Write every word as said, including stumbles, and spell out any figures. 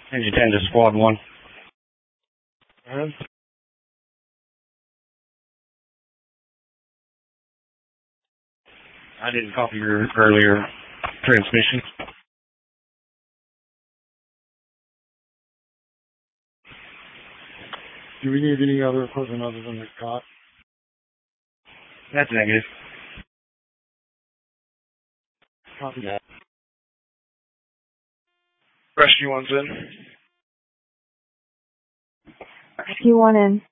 Engine ten to squad one. Uh-huh. I didn't copy your earlier transmission. Do we need any other equipment other than the cot? That's negative. Copy that. Rescue one's in. Rescue one in.